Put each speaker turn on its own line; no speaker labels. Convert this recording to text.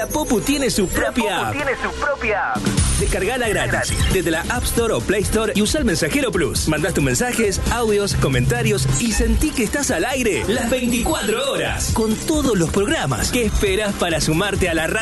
La Popu tiene su propia app. Descargala gratis desde la App Store o Play Store y usa el Mensajero Plus. Mandás tus mensajes, audios, comentarios y sentí que estás al aire las 24 horas con todos los programas. ¿Qué esperas para sumarte a la radio?